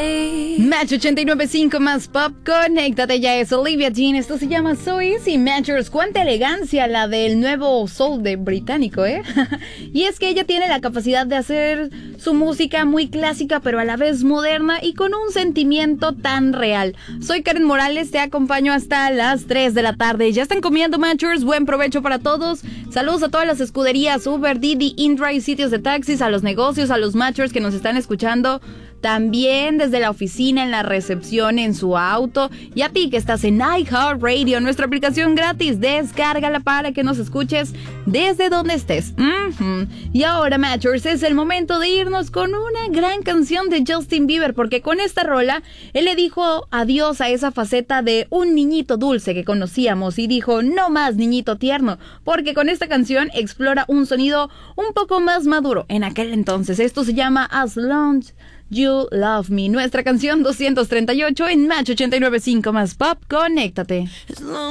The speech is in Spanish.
Match 89.5 más pop, conéctate, ya es Olivia Dean, esto se llama So Easy. Matchers, cuánta elegancia la del nuevo soul de británico, Y es que ella tiene la capacidad de hacer su música muy clásica, pero a la vez moderna y con un sentimiento tan real. Soy Karen Morales, te acompaño hasta las 3 de la tarde. Ya están comiendo, Matchers, buen provecho para todos. Saludos a todas las escuderías, Uber, Didi, InDrive, sitios de taxis, a los negocios, a los Matchers que nos están escuchando también desde la oficina, en la recepción, en su auto, y a ti que estás en iHeartRadio, nuestra aplicación gratis, descárgala para que nos escuches desde donde estés. Y ahora, Matchers, es el momento de irnos con una gran canción de Justin Bieber, porque con esta rola él le dijo adiós a esa faceta de un niñito dulce que conocíamos y dijo no más niñito tierno, porque con esta canción explora un sonido un poco más maduro en aquel entonces. Esto se llama As Long You Love Me, nuestra canción 238 en Match 89.5 más pop, conéctate.